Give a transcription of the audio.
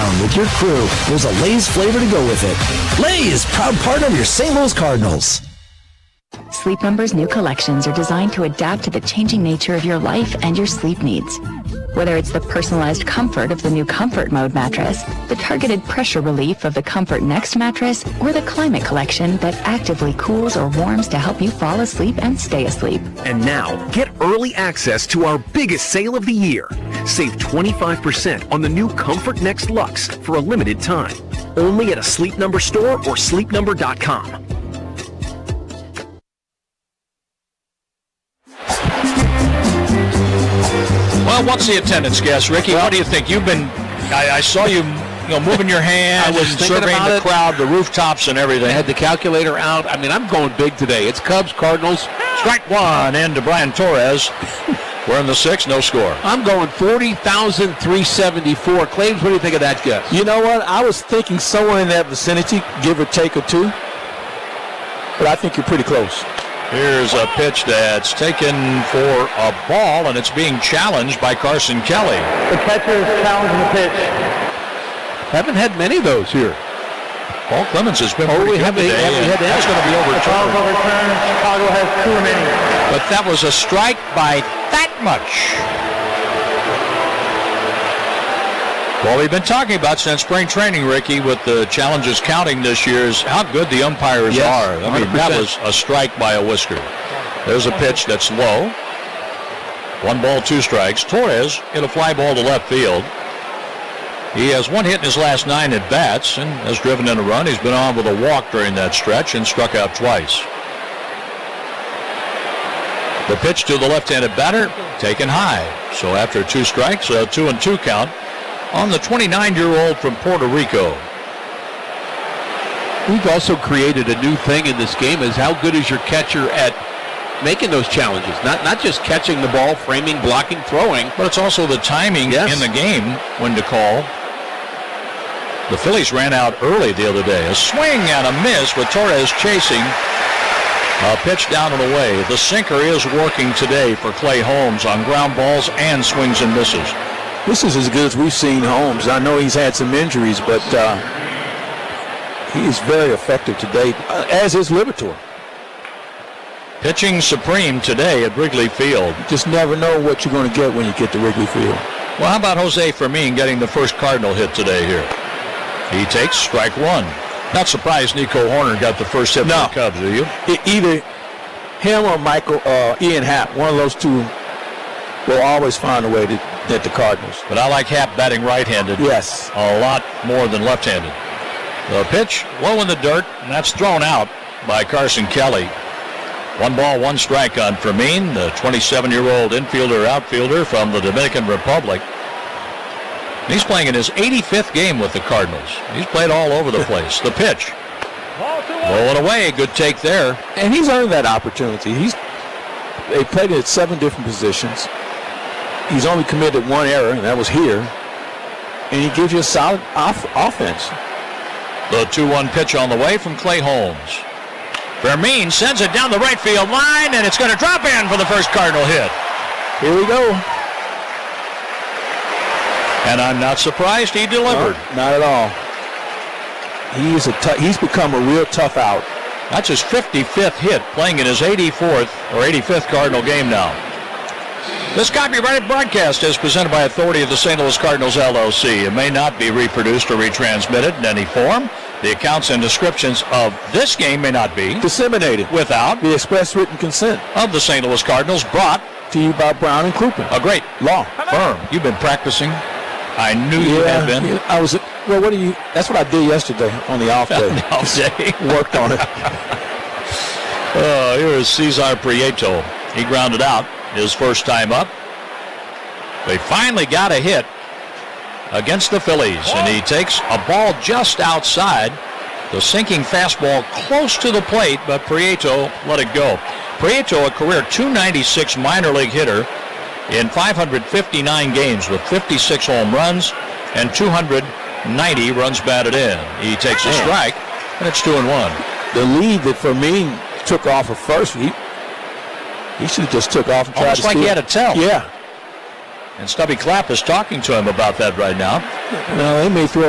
down with your crew, there's a Lay's flavor to go with it. Lay's, proud partner of your St. Louis Cardinals. Sleep Number's new collections are designed to adapt to the changing nature of your life and your sleep needs. Whether it's the personalized comfort of the new Comfort Mode mattress, the targeted pressure relief of the Comfort Next mattress, or the Climate Collection that actively cools or warms to help you fall asleep and stay asleep. And now, get early access to our biggest sale of the year. Save 25% on the new Comfort Next Luxe for a limited time. Only at a Sleep Number store or sleepnumber.com. Well, what's the attendance guess, Ricky? What do you think? You've been, I saw you, moving your hand, I was surveying the crowd, the rooftops and everything. I had the calculator out. I mean, I'm going big today. It's Cubs, Cardinals. Strike one into Brian Torres. We're in the sixth, no score. I'm going 40,374. Claims, what do you think of that guess? You know what? I was thinking somewhere in that vicinity, give or take or two. But I think you're pretty close. Here's a pitch that's taken for a ball, and it's being challenged by Carson Kelly. The catcher is challenging the pitch. Haven't had many of those here. Paul Clemens has been pretty good today. That's going to be overturned. The ball's overturned. Chicago has 2 remaining. But that was a strike by that much. Well, we've been talking about since spring training, Ricky, with the challenges counting this year, is how good the umpires are. I mean, 100%. That was a strike by a whisker. There's a pitch that's low. 1 ball, 2 strikes. Torres hit a fly ball to left field. He has 1 hit in his last 9 at bats and has driven in a run. He's been on with a walk during that stretch and struck out twice. The pitch to the left-handed batter, taken high. So after 2 strikes, a 2-2 count on the 29-year-old from Puerto Rico. We've also created a new thing in this game, is how good is your catcher at making those challenges. Not just catching the ball, framing, blocking, throwing. But it's also the timing in the game when to call. The Phillies ran out early the other day. A swing and a miss with Torres chasing. A pitch down and away. The sinker is working today for Clay Holmes on ground balls and swings and misses. This is as good as we've seen Holmes. I know he's had some injuries, but he is very effective today, as is Liberatore. Pitching supreme today at Wrigley Field. You just never know what you're going to get when you get to Wrigley Field. Well, how about Jose Fermin getting the first Cardinal hit today here? He takes strike 1. Not surprised Nico Horner got the first hit for the Cubs, are you? Either him or Ian Happ, one of those two will always find a way to hit the Cardinals. But I like Happ batting right-handed. Yes. A lot more than left-handed. The pitch low in the dirt, and that's thrown out by Carson Kelly. 1 ball, 1 strike on Fermin, the 27-year-old outfielder from the Dominican Republic. He's playing in his 85th game with the Cardinals. He's played all over the place. The pitch. Rolling away. Good take there. And he's earned that opportunity. They played at 7 different positions. He's only committed 1 error, and that was here. And he gives you a solid offense. The 2-1 pitch on the way from Clay Holmes. Fermin sends it down the right field line, and it's going to drop in for the first Cardinal hit. Here we go. And I'm not surprised he delivered. No, not at all. He's become a real tough out. That's his 55th hit, playing in his 84th or 85th Cardinal game now. This copyrighted broadcast is presented by authority of the St. Louis Cardinals, LLC. It may not be reproduced or retransmitted in any form. The accounts and descriptions of this game may not be disseminated without the express written consent of the St. Louis Cardinals, brought to you by Brown and Crouppen, a great law firm. You've been practicing. I knew you had been. I was. Well, that's what I did yesterday on the off day. Worked on it. Here is Cesar Prieto. He grounded out his first time up. They finally got a hit against the Phillies, and he takes a ball just outside. The sinking fastball close to the plate, but Prieto let it go. Prieto, a career .296 minor league hitter in 559 games with 56 home runs and 290 runs batted in. He takes a strike, and it's 2-1. The lead that Fermin took off of first, he should have just took off and tried almost to like he had a tell. Yeah. And Stubby Clapp is talking to him about that right now. No, they may throw